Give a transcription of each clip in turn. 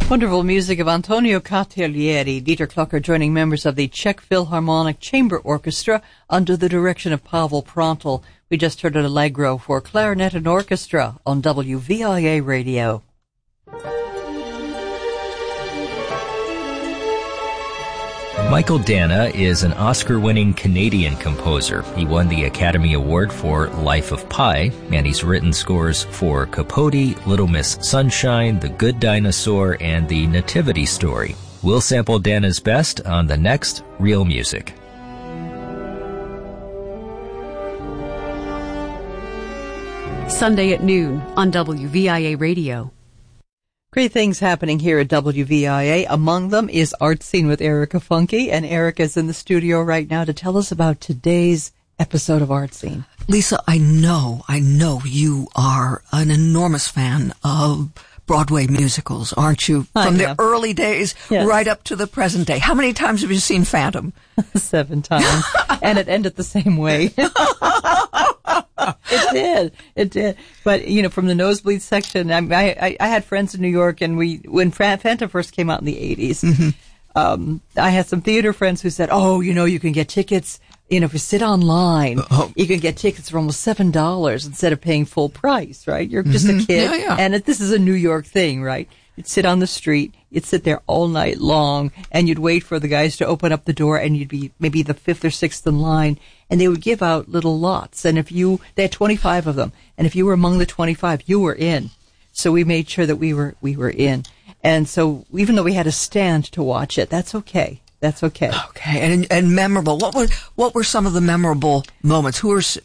Wonderful music of Antonio Catalieri, Dieter Klucker joining members of the Czech Philharmonic Chamber Orchestra under the direction of Pavel Prantl. We just heard an allegro for clarinet and orchestra on WVIA Radio. Michael Dana is an Oscar-winning Canadian composer. He won the Academy Award for Life of Pi, and he's written scores for Capote, Little Miss Sunshine, The Good Dinosaur, and The Nativity Story. We'll sample Dana's best on the next Real Music. Sunday at noon on WVIA Radio. Great things happening here at WVIA. Among them is Art Scene with Erica Funke, and Erica's in the studio right now to tell us about today's episode of Art Scene. Lisa, I know you are an enormous fan of Broadway musicals, aren't you? From the early days right up to the present day. How many times have you seen Phantom? 7 times. And it ended the same way. It did. But, you know, from the nosebleed section, I had friends in New York, and when Phantom first came out in the 80s, I had some theater friends who said, oh, you know, you can get tickets, you know, if you sit online, you can get tickets for almost $7 instead of paying full price, right? You're just a kid. And this is a New York thing, right? You'd sit on the street, you'd sit there all night long, and you'd wait for the guys to open up the door, and you'd be maybe the 5th or 6th in line, and they would give out little lots. And they had 25 of them, and if you were among the 25, you were in. So we made sure that we were in. And so even though we had a stand to watch it, that's okay. That's okay. Okay, and memorable. What were some of the memorable moments?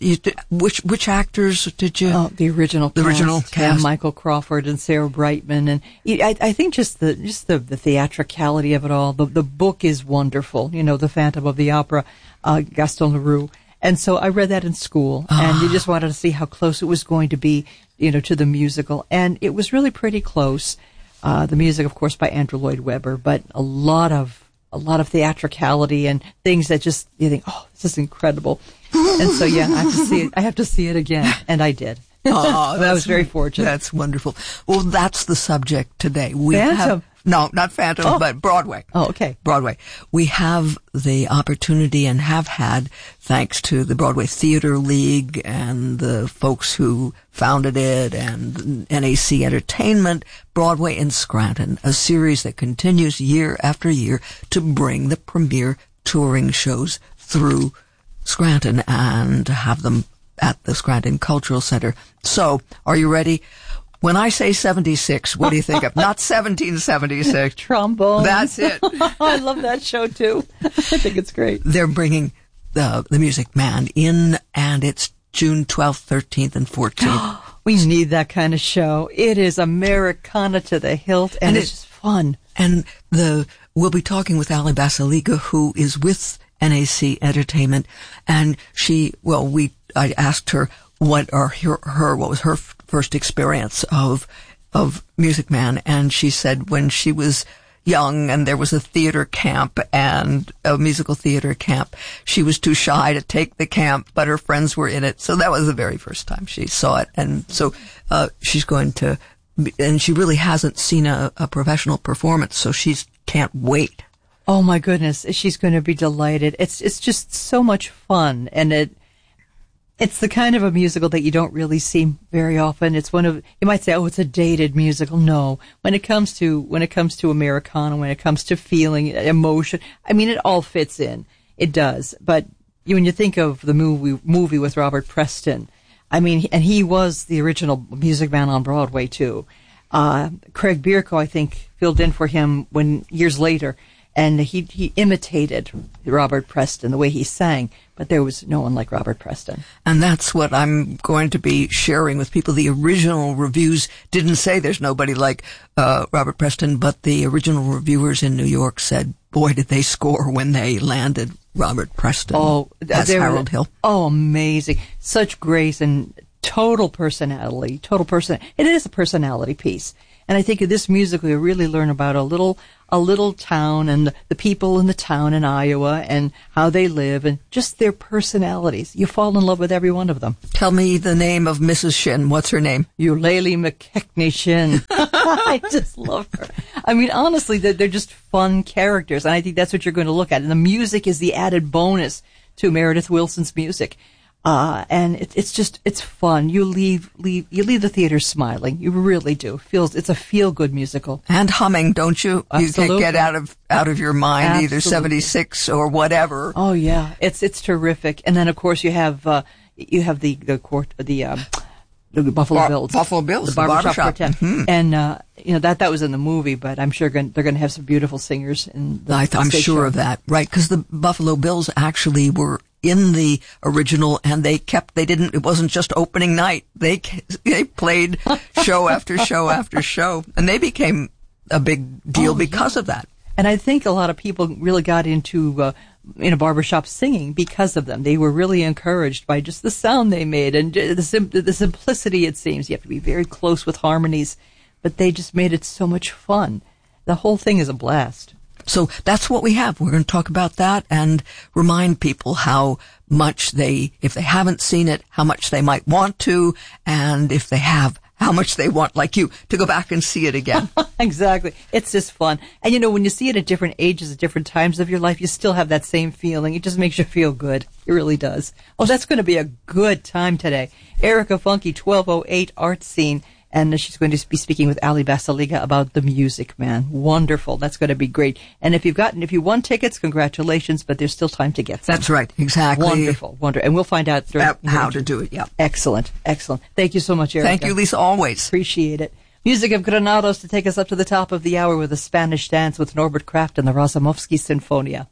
Which actors did you? Oh, the original cast. Yeah, Michael Crawford and Sarah Brightman, and I think just the theatricality of it all. The book is wonderful. You know, The Phantom of the Opera, Gaston Leroux. And so I read that in school, and you just wanted to see how close it was going to be, you know, to the musical, and it was really pretty close. The music, of course, by Andrew Lloyd Webber, but a lot of theatricality and things that just, you think, oh, this is incredible. And so, yeah, I have to see it again. And I did. Oh, I was very fortunate. That's wonderful. Well, that's the subject today. Phantom. No, not Phantom, but Broadway. Oh, okay. Broadway. We have the opportunity and have had, thanks to the Broadway Theater League and the folks who founded it and NAC Entertainment, Broadway in Scranton, a series that continues year after year to bring the premier touring shows through Scranton and to have them at the Scranton Cultural Center. So, are you ready? When I say 76, what do you think of? Not 1776. Trombone. That's it. I love that show, too. I think it's great. They're bringing the Music Man in, and it's June 12th, 13th, and 14th. We need that kind of show. It is Americana to the hilt, and it's just fun. And we'll be talking with Ali Basiliga, who is with NAC Entertainment, and I asked her what was her first experience of Music Man, and she said when she was young and there was a theater camp and a musical theater camp, she was too shy to take the camp, but her friends were in it, so that was the very first time she saw it. And so she's going to, and she really hasn't seen a professional performance, so she can't wait. Oh my goodness, she's going to be delighted. It's just so much fun, and it's the kind of a musical that you don't really see very often. It's one of, you might say, oh, it's a dated musical. No, when it comes to Americana, when it comes to feeling, emotion, I mean, it all fits in. It does. But when you think of the movie with Robert Preston, I mean, and he was the original Music Man on Broadway too. Craig Bierko, I think, filled in for him years later. And he imitated Robert Preston, the way he sang, but there was no one like Robert Preston. And that's what I'm going to be sharing with people. The original reviews didn't say there's nobody like Robert Preston, but the original reviewers in New York said, boy, did they score when they landed Robert Preston as Harold Hill. Oh, amazing. Such grace and total personality. It is a personality piece. And I think in this musical, you really learn about a little town and the people in the town in Iowa and how they live and just their personalities. You fall in love with every one of them. Tell me the name of Mrs. Shin. What's her name? Eulalie McKechnie Shin. I just love her. I mean, honestly, they're just fun characters, and I think that's what you're going to look at. And the music is the added bonus to Meredith Willson's music. And it's fun. You leave the theater smiling. You really do. It's a feel-good musical. And humming, don't you? Absolutely. You get out of your mind, Absolutely. either 76 or whatever. Oh yeah, it's terrific. And then of course you have the Buffalo Bills. Buffalo Bills, the barbershop quartet. Mm-hmm. And that was in the movie, but I'm sure they're going to have some beautiful singers in the I'm stage sure show. of that, right? Because the Buffalo Bills actually were in the original, and it wasn't just opening night. They played show after show after show, and they became a big deal because of that. And I think a lot of people really got into barbershop singing because of them. They were really encouraged by just the sound they made and the simplicity, it seems. You have to be very close with harmonies, but they just made it so much fun. The whole thing is a blast. So that's what we have. We're going to talk about that and remind people how much if they haven't seen it, how much they might want to, and if they have, how much they want, like you, to go back and see it again. Exactly. It's just fun. And when you see it at different ages, at different times of your life, you still have that same feeling. It just makes you feel good. It really does. Oh, that's going to be a good time today. Erica Funke, 1208 Art Scene. And she's going to be speaking with Ali Basiliga about The Music Man. Wonderful. That's going to be great. And if you won tickets, congratulations, but there's still time to get some. That's right. Exactly. Wonderful. And we'll find out how to do it. Yeah. Excellent. Thank you so much, Erica. Thank you, Lisa, always. Appreciate it. Music of Granados to take us up to the top of the hour with a Spanish dance with Norbert Kraft and the Razumovsky Sinfonia.